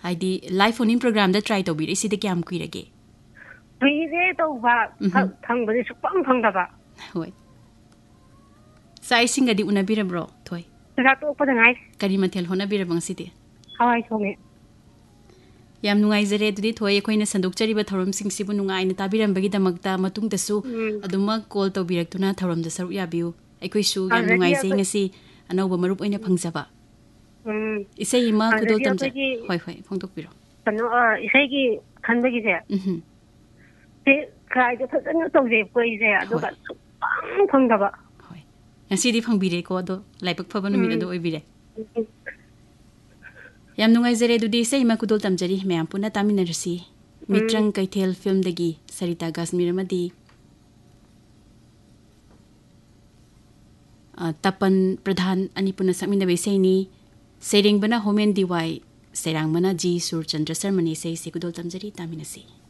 ꯍꯥꯏꯗꯤ live phone in ꯄ꯭ꯔꯣꯒ꯭ꯔꯥꯝꯗ try ꯇꯧꯕꯤꯔꯛꯏꯁꯤꯗꯤ ꯀꯌꯥꯝ ꯀꯨꯏꯔꯒꯦ? ꯀꯨꯏꯔꯦ ꯇꯧꯕ ꯐꯪꯕꯗꯤ ꯁꯨꯛꯐꯪ ꯐꯪꯗꯕ. ꯍꯣꯏ. ꯆꯥꯛ ꯏꯁꯤꯡꯒꯗꯤ ꯎꯅꯕꯤꯔꯕ꯭ꯔꯣ ꯊꯣꯏ? ꯆꯥꯛ ꯇꯣꯛꯄꯗ ꯉꯥꯏꯔꯤ. ꯀꯔꯤ ꯃꯊꯦꯜ ꯍꯣꯠꯅꯕꯤꯔꯕ ꯉꯁꯤꯗꯤ? ꯍꯋꯥꯏ ꯊꯣꯡꯉꯦ. ꯌꯥꯝ ꯅꯨꯡꯉꯥꯏꯖꯔꯦ ꯑꯗꯨꯗꯤ ꯊꯣꯏ ꯑꯩꯈꯣꯏꯅ ꯁꯟꯗꯣꯛꯆꯔꯤꯕ ꯊꯧꯔꯝꯁꯤꯡꯁꯤꯕꯨ ꯅꯨꯡꯉꯥꯏꯅ ꯇꯥꯕꯤꯔꯝꯕꯒꯤꯗꯃꯛꯇ ꯃꯇꯨꯡꯗꯁꯨ ꯑꯗꯨꯃꯛ ꯀꯣꯜ ꯇꯧꯕꯤꯔꯛꯇꯨꯅ ꯊꯧꯔꯝꯗ ꯁꯔꯨꯛ ꯌꯥꯕꯤꯌꯨ. ꯑꯩꯈꯣꯏꯁꯨ ꯌꯥꯝ ꯑꯗꯨꯗꯒꯤ ꯅꯨꯡꯉꯥꯏꯖꯩ ꯑꯩꯈꯣꯏ ꯉꯁꯤ ꯑꯅꯧꯕ ꯃꯔꯨꯞ ꯑꯣꯏꯅ ꯐꯪꯖꯕ. ꯏꯁꯩ ꯑꯃ ꯈꯨꯗꯣꯜ ꯑꯗꯨꯗꯒꯤ ꯇꯝꯖ. ꯑꯩꯈꯣꯏꯒꯤ ꯍꯣꯏ ꯍꯣꯏ ꯐꯣꯡꯗꯣꯛꯄꯤꯔꯣ. ꯀꯩꯅꯣ ꯏꯁꯩꯒꯤ ꯈꯟꯕꯒꯤꯁꯦ. ꯁꯤ ꯈꯔꯥꯏꯗꯣ ꯐꯖꯅ ꯇꯧꯖꯩꯕꯀꯣ ꯑꯩꯁꯦ ꯑꯗꯨꯒ ꯁꯨꯛꯐꯪ ꯐꯪꯗꯕ. ꯍꯣꯏ. ꯉꯁꯤꯗꯤ ꯐꯪꯕꯤꯔꯦꯀꯣ ꯑꯗꯣ ꯂꯥꯏꯕꯛ ꯐꯕ ꯅꯨꯃꯤꯠ ꯑꯗꯨ ꯑꯣꯏꯕꯤꯔꯦ. ꯌꯥꯝ ꯅꯨꯡꯉꯥꯏꯖꯔꯦ ꯑꯗꯨꯗꯤ ꯏꯁꯩ ꯑꯃ ꯈꯨꯗꯣꯜ ꯇꯝꯖꯔꯤ ꯃꯌꯥꯝ ꯄꯨꯟꯅ ꯇꯥꯃꯤꯟꯅꯔꯁꯤ. ꯃꯤꯇ꯭ꯔꯪ ꯀꯩꯊꯦꯜ ꯐꯤꯜꯝꯗꯒꯤ ꯁꯔꯤꯇꯥ ꯒꯥꯁꯃꯤꯔ ꯑꯃꯗꯤ ꯇꯄꯟ ꯄ꯭ꯔꯙꯥꯟ ꯑꯅꯤ ꯄꯨꯟꯅ ꯁꯛꯃꯤꯟꯅꯕ ꯏꯁꯩꯅꯤ. ꯁꯩꯔꯦꯡꯕꯅ ꯍꯣꯃꯦꯟ ꯗꯤꯋꯥꯏ, ꯁꯩꯔꯥꯡꯕꯅ ꯖꯤ ꯁꯨꯔꯆꯟꯗ꯭ꯔ ꯁꯔꯃꯅꯤ. ꯏꯁꯩꯁꯤ ꯈꯨꯗꯣꯜ ꯇꯝꯖꯔꯤ ꯇꯥꯃꯤꯟꯅꯁꯤ.